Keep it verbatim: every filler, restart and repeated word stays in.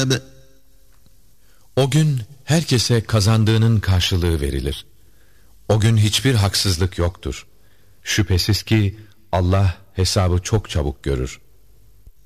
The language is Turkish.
الحساب. O gün herkese kazandığının karşılığı verilir. O gün hiçbir haksızlık yoktur. Şüphesiz ki Allah hesabı çok çabuk görür.